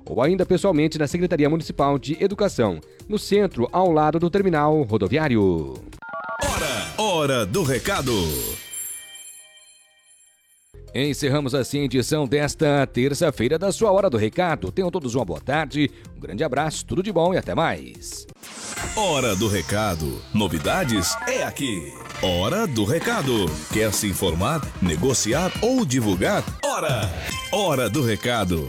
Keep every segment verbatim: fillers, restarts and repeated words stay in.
ou ainda pessoalmente na Secretaria Municipal de Educação, no centro, ao lado do terminal rodoviário. Hora, hora do recado. Encerramos assim a edição desta terça-feira da sua Hora do Recado. Tenham todos uma boa tarde, um grande abraço, tudo de bom e até mais. Hora do Recado. Novidades é aqui. Hora do Recado. Quer se informar, negociar ou divulgar? Hora! Hora do Recado.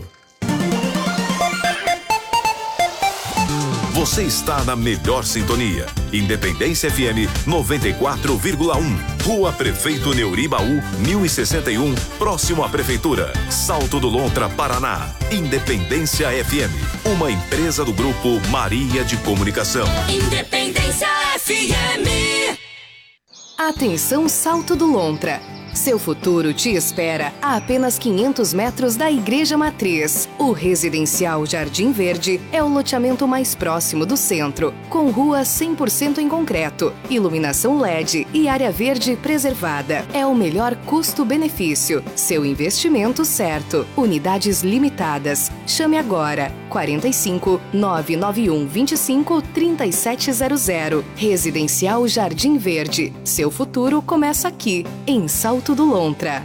Você está na melhor sintonia. Independência F M noventa e quatro vírgula um. Rua Prefeito Neuribaú, mil e sessenta e um, próximo à Prefeitura. Salto do Lontra, Paraná. Independência F M, uma empresa do Grupo Maria de Comunicação. Independência F M. Atenção, Salto do Lontra. Seu futuro te espera a apenas quinhentos metros da Igreja Matriz. O residencial Jardim Verde é o loteamento mais próximo do centro, com rua cem por cento em concreto, iluminação L E D e área verde preservada. É o melhor custo-benefício. Seu investimento certo. Unidades limitadas. Chame agora. quarenta e cinco, nove nove um, vinte e cinco, trinta e sete zero zero. Residencial Jardim Verde. Seu futuro começa aqui, em Salto do Lontra.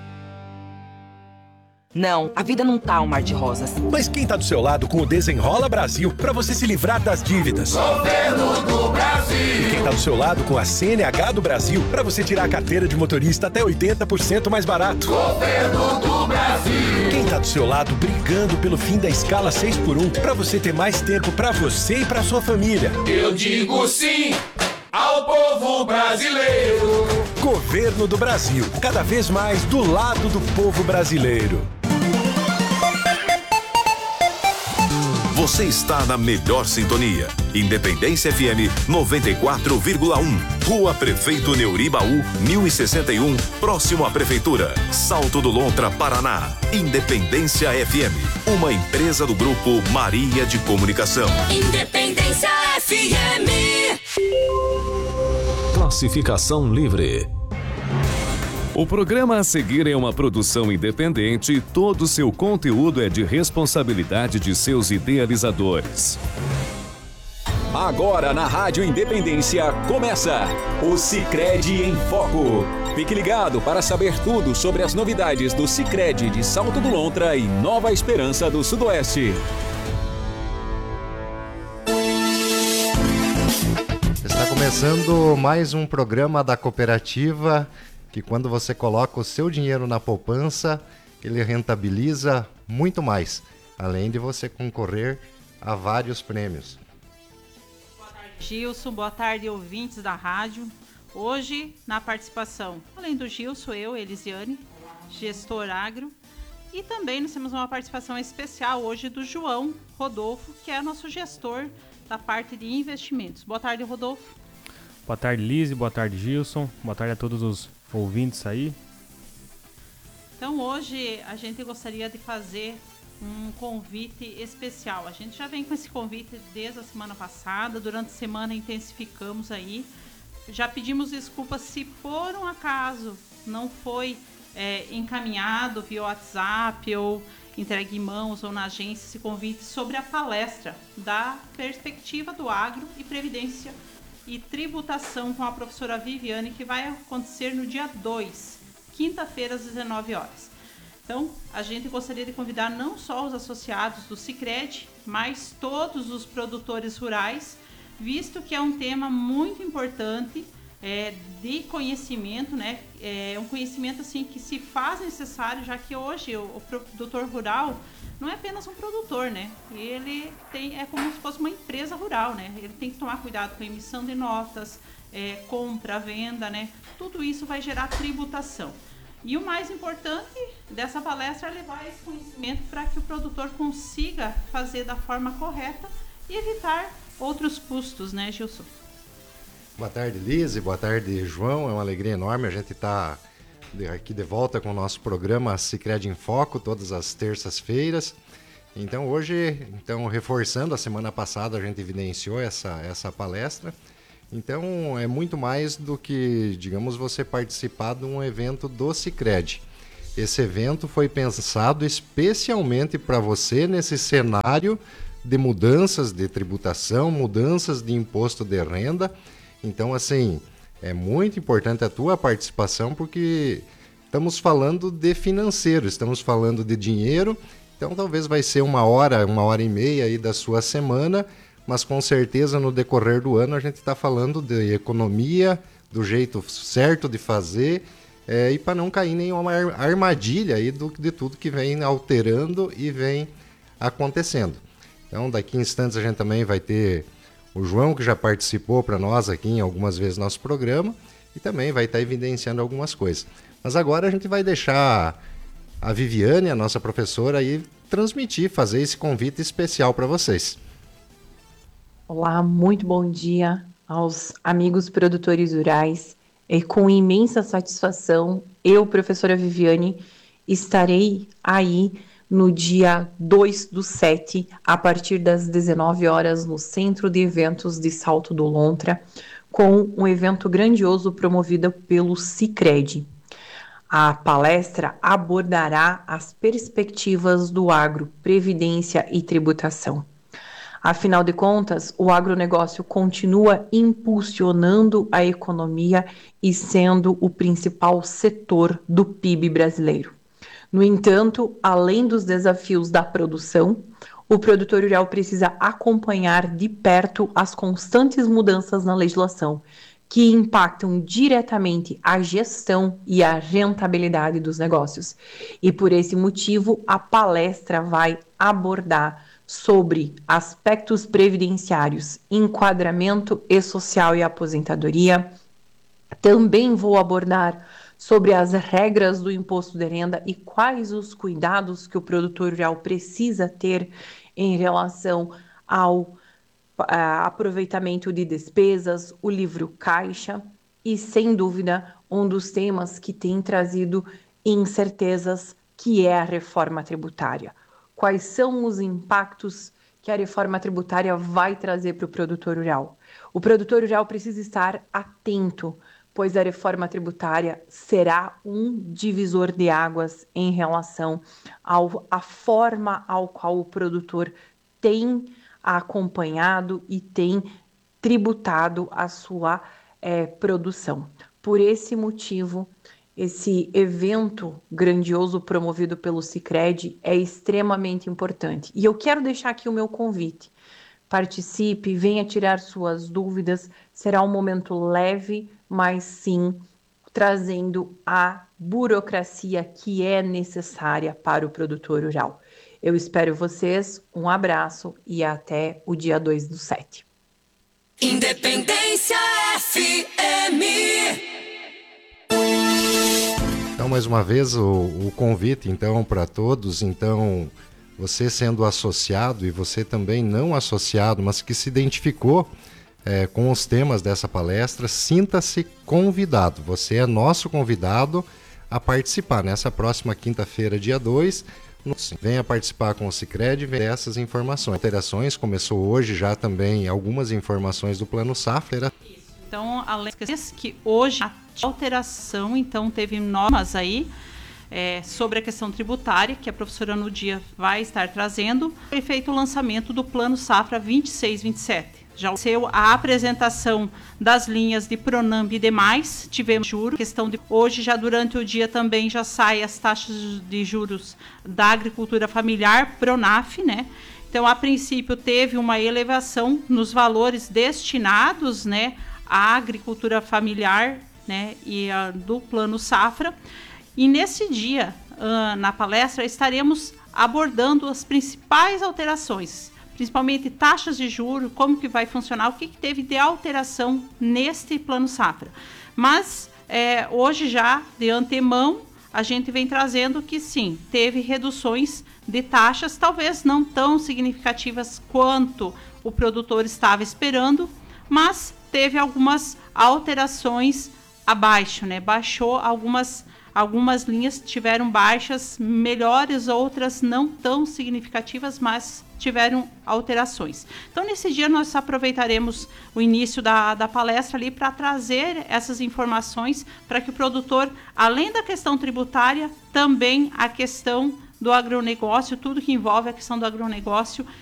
Não, a vida não tá um mar de rosas. Mas quem tá do seu lado com o Desenrola Brasil para você se livrar das dívidas? Governo do Brasil! E quem tá do seu lado com a C N H do Brasil para você tirar a carteira de motorista até oitenta por cento mais barato? Governo do Brasil! Quem tá do seu lado brigando pelo fim da escala seis por um para você ter mais tempo para você e para sua família? Eu digo sim ao povo brasileiro! Governo do Brasil, cada vez mais do lado do povo brasileiro. Você está na melhor sintonia. Independência F M noventa e quatro vírgula um. Rua Prefeito Neuribaú, mil e sessenta e um, próximo à Prefeitura. Salto do Lontra, Paraná. Independência F M, uma empresa do Grupo Maria de Comunicação. Independência F M. Classificação livre. O programa a seguir é uma produção independente e todo seu conteúdo é de responsabilidade de seus idealizadores. Agora na Rádio Independência começa o Sicredi em Foco. Fique ligado para saber tudo sobre as novidades do Sicredi de Salto do Lontra e Nova Esperança do Sudoeste. Está começando mais um programa da cooperativa que quando você coloca o seu dinheiro na poupança, ele rentabiliza muito mais, além de você concorrer a vários prêmios. Boa tarde, Gilson. Boa tarde, ouvintes da rádio. Hoje, na participação, além do Gilson, eu, Elisiane, gestor agro, e também nós temos uma participação especial hoje do João Rodolfo, que é nosso gestor da parte de investimentos. Boa tarde, Rodolfo. Boa tarde, Lise. Boa tarde, Gilson. Boa tarde a todos os ouvintes aí. Então hoje a gente gostaria de fazer um convite especial. A gente já vem com esse convite desde a semana passada, durante a semana intensificamos aí. Já pedimos desculpas se por um acaso não foi é, encaminhado via WhatsApp ou entregue em mãos ou na agência esse convite sobre a palestra da perspectiva do agro e previdência e tributação com a professora Viviane, que vai acontecer no dia dois, quinta-feira, às dezenove horas. Então, a gente gostaria de convidar não só os associados do Sicredi, mas todos os produtores rurais, visto que é um tema muito importante é, de conhecimento, né? É um conhecimento assim, que se faz necessário, já que hoje o, o produtor rural não é apenas um produtor, né? Ele tem, é como se fosse uma empresa rural, né? Ele tem que tomar cuidado com a emissão de notas, é, compra, venda, né? Tudo isso vai gerar tributação. E o mais importante dessa palestra é levar esse conhecimento para que o produtor consiga fazer da forma correta e evitar outros custos, né, Gilson? Boa tarde, Lise. Boa tarde, João. É uma alegria enorme a gente estar tá aqui de volta com o nosso programa Sicredi em Foco, todas as terças-feiras. Então hoje, então, reforçando, a semana passada a gente evidenciou essa, essa palestra. Então é muito mais do que, digamos, você participar de um evento do Sicredi. esse evento foi pensado especialmente para você nesse cenário de mudanças de tributação, mudanças de imposto de renda. Então, assim, é muito importante a tua participação, porque estamos falando de financeiro, estamos falando de dinheiro. Então, talvez vai ser uma hora, uma hora e meia aí da sua semana, mas com certeza no decorrer do ano a gente está falando de economia, do jeito certo de fazer, é, e para não cair em nenhuma armadilha aí do, de tudo que vem alterando e vem acontecendo. Então, daqui a instantes a gente também vai ter o João, que já participou para nós aqui em algumas vezes no nosso programa, e também vai estar evidenciando algumas coisas. Mas agora a gente vai deixar a Viviane, a nossa professora, aí transmitir, fazer esse convite especial para vocês. Olá, muito bom dia aos amigos produtores rurais. E com imensa satisfação, eu, professora Viviane, estarei aí no dia dois do sete, a partir das dezenove horas, no Centro de Eventos de Salto do Lontra, com um evento grandioso promovido pelo Sicredi. A palestra abordará as perspectivas do agro, previdência e tributação. Afinal de contas, o agronegócio continua impulsionando a economia e sendo o principal setor do P I B brasileiro. No entanto, além dos desafios da produção, o produtor rural precisa acompanhar de perto as constantes mudanças na legislação, que impactam diretamente a gestão e a rentabilidade dos negócios. E por esse motivo, a palestra vai abordar sobre aspectos previdenciários, enquadramento e social e aposentadoria. Também vou abordar sobre as regras do imposto de renda e quais os cuidados que o produtor rural precisa ter em relação ao uh, aproveitamento de despesas, o livro caixa e, sem dúvida, um dos temas que tem trazido incertezas, que é a reforma tributária. Quais são os impactos que a reforma tributária vai trazer para o produtor rural? O produtor rural precisa estar atento, pois a reforma tributária será um divisor de águas em relação à forma ao qual o produtor tem acompanhado e tem tributado a sua é, produção. Por esse motivo, esse evento grandioso promovido pelo Sicredi é extremamente importante. E eu quero deixar aqui o meu convite. Participe, venha tirar suas dúvidas. Será um momento leve, mas sim trazendo a burocracia que é necessária para o produtor rural. Eu espero vocês, um abraço e até o dia dois do sete. Independência F M. Então, mais uma vez, o, o convite, então, para todos. Então, você sendo associado e você também não associado, mas que se identificou é, com os temas dessa palestra, sinta-se convidado. Você é nosso convidado a participar nessa próxima quinta-feira, dia dois. Venha participar com o Sicredi, ver essas informações. Alterações, começou hoje já também algumas informações do Plano Safra. Então, além que hoje a alteração, então teve normas aí é, sobre a questão tributária, que a professora no dia vai estar trazendo. Foi feito o lançamento do Plano Safra vinte e seis vinte e sete. Já aconteceu a apresentação das linhas de Pronamp e demais, tivemos juros, questão de hoje já durante o dia também já sai as taxas de juros da agricultura familiar, Pronaf, né? Então, a princípio teve uma elevação nos valores destinados, né, à agricultura familiar, né, e a, do Plano Safra. E nesse dia, uh, na palestra, estaremos abordando as principais alterações, principalmente taxas de juros, como que vai funcionar, o que, que teve de alteração neste Plano Safra. Mas é, hoje já, de antemão, a gente vem trazendo que sim, teve reduções de taxas, talvez não tão significativas quanto o produtor estava esperando, mas teve algumas alterações abaixo, né? Baixou algumas algumas linhas tiveram baixas melhores, outras não tão significativas, mas tiveram alterações. Então, nesse dia, nós aproveitaremos o início da, da palestra ali para trazer essas informações para que o produtor, além da questão tributária, também a questão do agronegócio, tudo que envolve a questão do agronegócio,